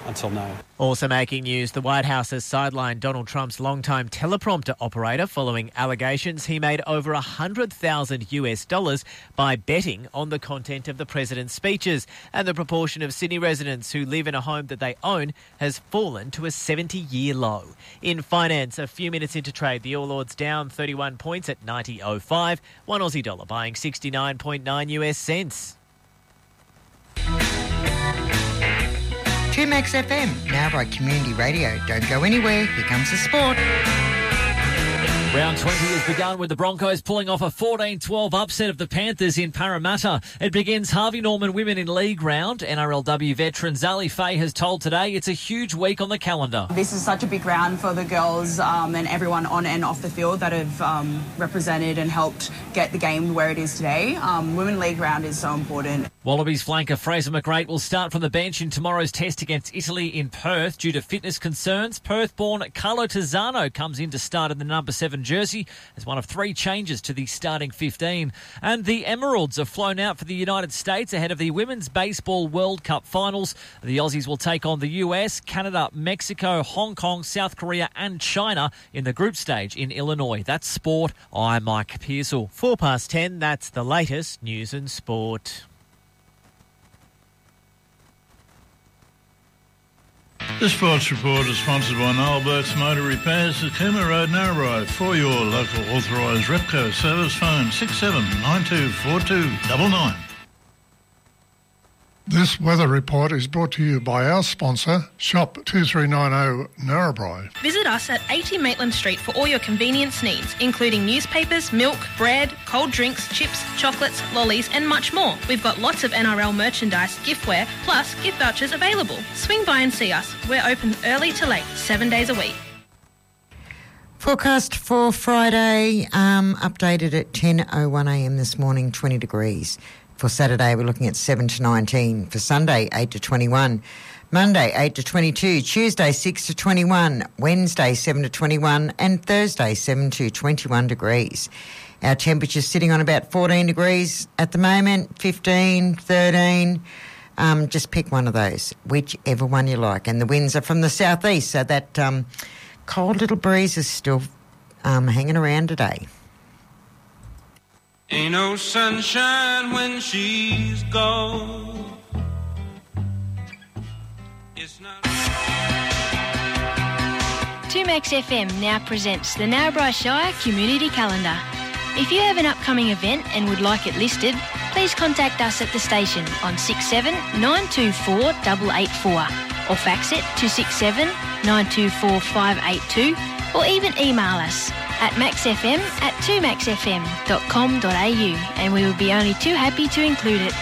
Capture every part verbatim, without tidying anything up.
until now. Also making news, the White House has sidelined Donald Trump's longtime teleprompter operator following allegations he made over one hundred thousand US dollars by betting on the content of the president's speeches. And the proportion of Sydney residents who live in a home that they own has fallen to a seventy-year low. In finance, a few minutes into trade, the All Ords down thirty-one points at ninety oh five. One Aussie dollar buying sixty-nine point nine US cents. two Max F M, now by Community Radio. Don't go anywhere. Here comes the sport. Round twenty has begun with the Broncos pulling off a fourteen twelve upset of the Panthers in Parramatta. It begins Harvey Norman Women in League round. N R L W veteran Zali Faye has told Today it's a huge week on the calendar. This is such a big round for the girls um, and everyone on and off the field that have um, represented and helped get the game where it is today. Um, Women League round is so important. Wallabies flanker Fraser McGrate will start from the bench in tomorrow's test against Italy in Perth due to fitness concerns. Perth-born Carlo Tizzano comes in to start in the number seven jersey as one of three changes to the starting fifteen. And the Emeralds have flown out for the United States ahead of the Women's Baseball World Cup finals. The Aussies will take on the U S, Canada, Mexico, Hong Kong, South Korea and China in the group stage in Illinois. That's sport. I'm Mike Pearsall. Four past ten, that's the latest news and sport. The Sports Report is sponsored by Noel Burke's Motor Repairs at Cooma Road, Narrabri. For your local authorised Repco service, phone six seven nine two four two nine nine. This weather report is brought to you by our sponsor, Shop two three nine zero Narrabri. Visit us at eighty Maitland Street for all your convenience needs, including newspapers, milk, bread, cold drinks, chips, chocolates, lollies and much more. We've got lots of N R L merchandise, giftware, plus gift vouchers available. Swing by and see us. We're open early to late, seven days a week. Forecast for Friday, um, updated at ten oh one a m this morning, twenty degrees. For Saturday, we're looking at seven to nineteen. For Sunday, eight to twenty-one. Monday, eight to twenty-two. Tuesday, six to twenty-one. Wednesday, seven to twenty-one. And Thursday, seven to twenty-one degrees. Our temperature's sitting on about fourteen degrees at the moment, fifteen, thirteen. Um, just pick one of those, whichever one you like. And the winds are from the southeast, so that um, cold little breeze is still um, hanging around today. Ain't no sunshine when she's gone. It's not. two Max F M now presents the Narrabri Shire Community Calendar. If you have an upcoming event and would like it listed, please contact us at the station on six seven nine two four eight eight four or fax it to six seven nine two four five eight two or even email us at maxfm at two max f m dot com dot a u and we will be only too happy to include it.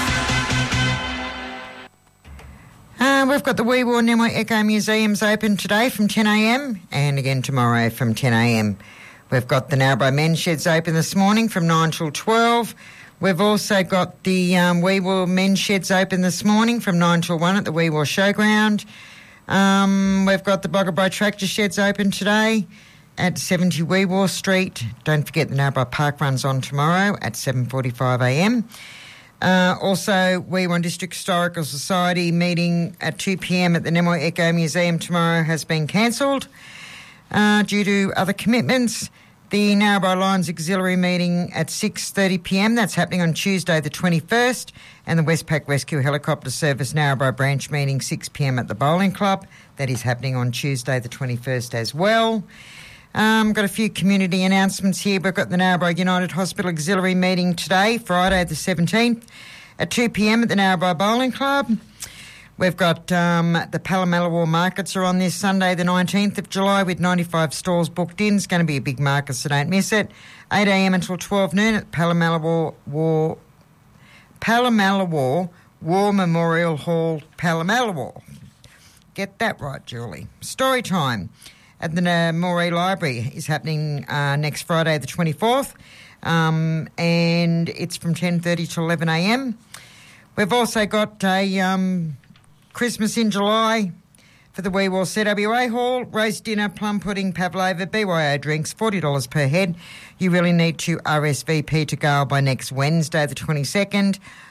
Uh, we've got the Wee Waa Namoi Echo Museums open today from ten a m and again tomorrow from ten a m. We've got the Narrabri Men's Sheds open this morning from nine till twelve. We've also got the um, Wee Waa Men's Sheds open this morning from nine till one at the Wee Waa Showground. Um, we've got the Bogabri Tractor Sheds open today at seventy Wee Waa Street. Don't forget the Narrabri Park runs on tomorrow at seven forty-five a m. Uh, also, Wee Waa District Historical Society meeting at two p m at the Namoi Echo Museum tomorrow has been cancelled uh, due to other commitments. The Narrabri Lions Auxiliary meeting at six thirty p m, that's happening on Tuesday the twenty-first, and the Westpac Rescue Helicopter Service Narrabri branch meeting six p m at the Bowling Club. That is happening on Tuesday the twenty-first as well. Um, got a few community announcements here. We've got the Narrabri United Hospital Auxiliary meeting today, Friday the seventeenth, at two p m at the Narrabri Bowling Club. We've got um, the Palamalawa markets are on this Sunday the nineteenth of July with ninety-five stalls booked in. It's going to be a big market, so don't miss it. eight a m until twelve noon at Palamalawa War, Palamalawa War Memorial Hall, Palamalawa. Get that right, Julie. Story time at the uh, Moree Library is happening uh, next Friday the twenty-fourth, um, and it's from ten thirty to eleven a m. We've also got a um, Christmas in July for the Wee Waa C W A Hall, roast dinner, plum pudding, pavlova, B Y O drinks, forty dollars per head. You really need to R S V P to go by next Wednesday the twenty-second.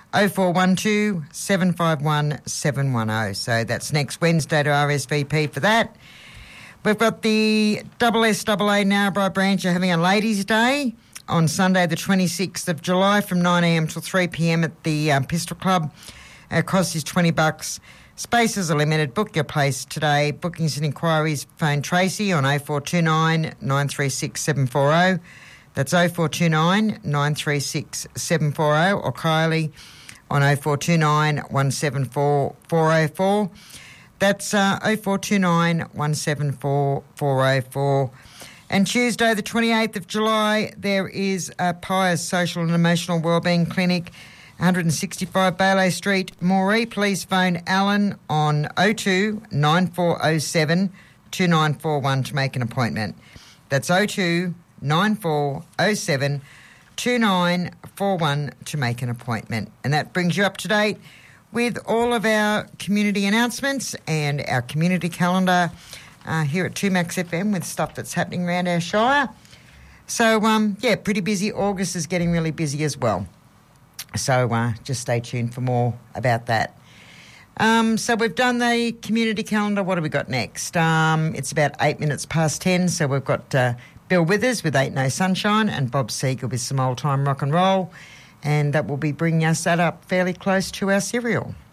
oh four one two, seven five one, seven one oh. So that's next Wednesday to R S V P for that. We've got the S S A A Narrabri branch are having a Ladies' Day on Sunday the twenty-sixth of July from nine a m till three p m at the um, Pistol Club. Our cost is twenty bucks. Spaces are limited. Book your place today. Bookings and inquiries, phone Tracy on oh four two nine, nine three six, seven four oh. That's oh four two nine, nine three six, seven four oh, or Kylie on oh four two nine, one seven four, four oh four. That's uh, oh four two nine, one seven four, four oh four. And Tuesday the twenty-eighth of July, there is a Pious Social and Emotional Wellbeing Clinic, one sixty-five Bailey Street, Moree. Please phone Alan on oh two, nine four oh seven, two nine four one to make an appointment. That's oh two, nine four oh seven, two nine four one to make an appointment. And that brings you up to date with all of our community announcements and our community calendar uh, here at two Max F M with stuff that's happening around our shire. So, um, yeah, pretty busy. August is getting really busy as well. So uh, just stay tuned for more about that. Um, so we've done the community calendar. What have we got next? Um, it's about eight minutes past ten, so we've got uh, Bill Withers with Ain't No Sunshine and Bob Seger with some old-time rock and roll, and that will be bringing us that up fairly close to our serial.